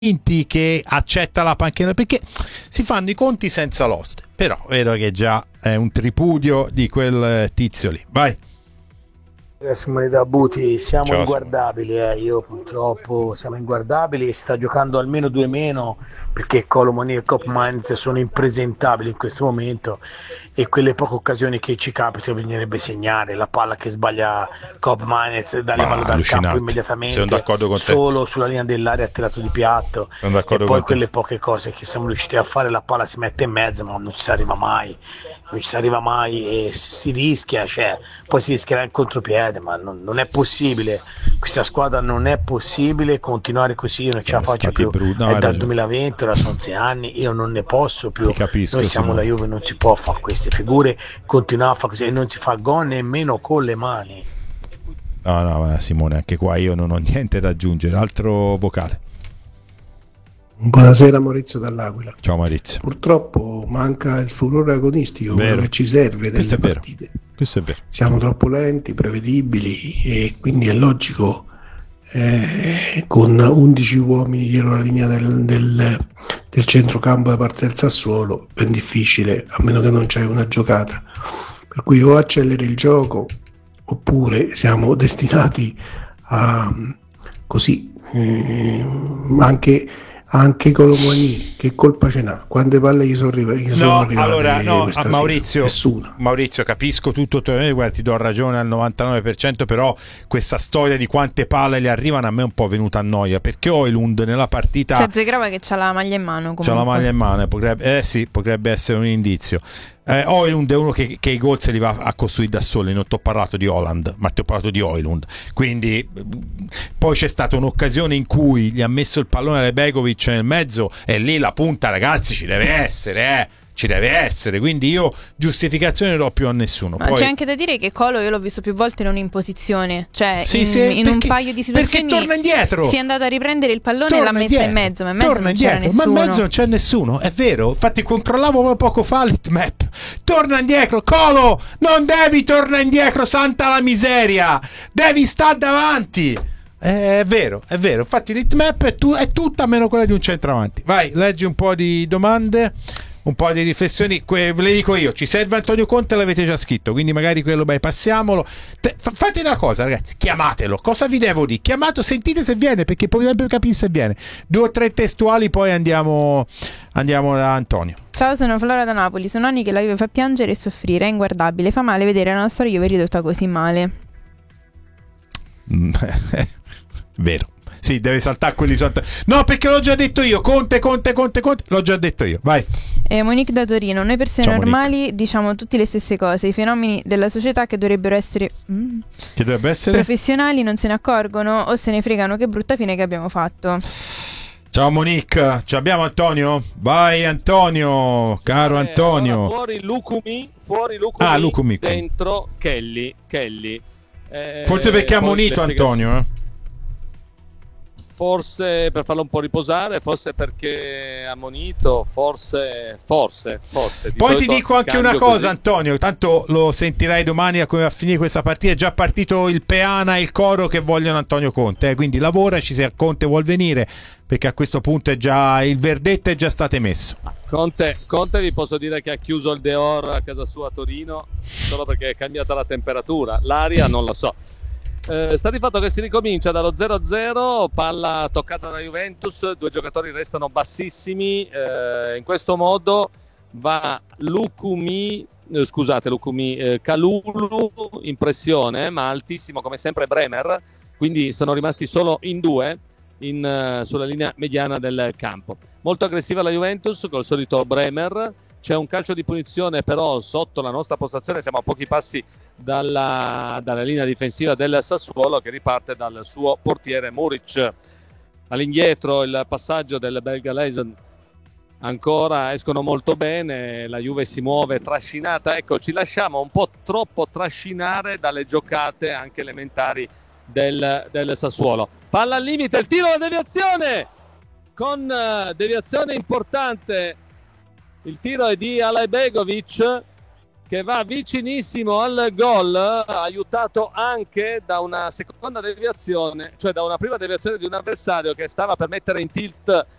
che accetta la panchina, perché si fanno i conti senza l'oste. Però vedo che già è un tripudio di quel tizio lì. Vai. Simone da Buti, siamo Ciao, inguardabili, io purtroppo siamo inguardabili e sta giocando almeno due meno perché Colomoni e Cop Mainz sono impresentabili in questo momento e quelle poche occasioni che ci capitano bisognerebbe segnare, la palla che sbaglia Cop Mainz dalle palle dal campo Sono immediatamente, d'accordo con te. solo sulla linea dell'area ha tirato di piatto Sono e d'accordo poi con te. quelle poche cose che siamo riusciti a fare, la palla si mette in mezzo ma non ci si arriva mai, e si rischia, cioè, poi si rischierà il contropiede, ma non è possibile, questa squadra non è possibile continuare così, io non ce la faccio più, è dal 2020, ora sono 6 anni, io non ne posso più, capisco, noi siamo Simone. la Juve, non si può fare queste figure, continuare a fare così e non si fa gol nemmeno con le mani. No, Simone, anche qua io non ho niente da aggiungere. Altro vocale. Buonasera Maurizio dall'Aquila. Ciao Maurizio. Purtroppo manca il furore agonistico, quello che ci serve delle partite. Questo è vero. Siamo troppo lenti, prevedibili e quindi è logico con 11 uomini dietro la linea del centrocampo da parte del Sassuolo è difficile, a meno che non c'hai una giocata. Per cui o acceleri il gioco oppure siamo destinati a così anche Colomani, che colpa ce n'ha? Quante palle gli sono arrivate? Allora, Maurizio, nessuna. Maurizio, capisco tutto, guarda, ti do ragione al 99%, però questa storia di quante palle gli arrivano a me è un po' venuta a noia, perché Højlund nella partita c'è Zegrava che c'ha la maglia in mano comunque. C'ha la maglia in mano, potrebbe essere un indizio. Højlund è uno che i gol se li va a costruire da soli, non ti ho parlato di Haaland, ma ti ho parlato di Højlund, quindi poi c'è stata un'occasione in cui gli ha messo il pallone a Begovic nel mezzo e lì la punta, ragazzi, ci deve essere, quindi io giustificazione non do più a nessuno. Ma poi c'è anche da dire che Colo io l'ho visto più volte non in posizione, cioè in un paio di situazioni perché torna indietro, si è andato a riprendere il pallone e l'ha messa in mezzo, ma in mezzo non c'era nessuno. Ma in mezzo non c'è nessuno, è vero, infatti controllavo proprio poco fa l'hitmap, torna indietro Colo, non devi tornare indietro, santa la miseria, devi stare davanti. È vero, infatti l'hitmap è tutta meno quella di un centravanti. Vai, leggi un po' di domande, un po' di riflessioni, ve le dico io, ci serve Antonio Conte, l'avete già scritto, quindi magari quello passiamolo. Fate una cosa, ragazzi, chiamatelo, cosa vi devo dire? Chiamato, sentite se viene, perché potrebbe capire se viene. 2 o 3 testuali, poi andiamo da Antonio. Ciao, sono Flora da Napoli, sono anni che la Juve fa piangere e soffrire, è inguardabile, fa male vedere la nostra Juve ridotta così male. Vero. Sì, deve saltare quelli sotto. No, perché l'ho già detto io. Conte. L'ho già detto io. Vai. Monique da Torino. Noi persone Ciao, normali Monique. Diciamo tutte le stesse cose. I fenomeni della società che dovrebbero essere professionali non se ne accorgono o se ne fregano. Che brutta fine che abbiamo fatto. Ciao Monique. Ci abbiamo Antonio? Vai Antonio. Caro Antonio. Allora, fuori Lucumi, dentro Kelly. Forse perché ha ammonito Antonio, Forse per farlo un po' riposare, forse perché ha ammonito, forse. Poi ti dico anche una cosa, così. Antonio, tanto lo sentirai domani a come va a finire questa partita, è già partito il Peana e il coro che vogliono Antonio Conte, quindi lavoraci se Conte vuol venire, perché a questo punto è già il verdetto è già stato emesso. Conte vi posso dire che ha chiuso il Deor a casa sua a Torino solo perché è cambiata la temperatura, l'aria non lo so. Sta di fatto che si ricomincia dallo 0-0, palla toccata da Juventus, 2 giocatori restano bassissimi, in questo modo va Kalulu in pressione, ma altissimo come sempre Bremer, quindi sono rimasti solo in 2 sulla linea mediana del campo. Molto aggressiva la Juventus col solito Bremer, c'è un calcio di punizione però sotto la nostra postazione, siamo a pochi passi dalla linea difensiva del Sassuolo che riparte dal suo portiere Muric. All'indietro il passaggio del belgalese, ancora escono molto bene, la Juve si muove trascinata, ecco, ci lasciamo un po' troppo trascinare dalle giocate anche elementari del Sassuolo. Palla al limite, il tiro, la deviazione con deviazione importante, il tiro è di Alaj Begovic che va vicinissimo al gol, aiutato anche da una seconda deviazione, cioè da una prima deviazione di un avversario che stava per mettere in tilt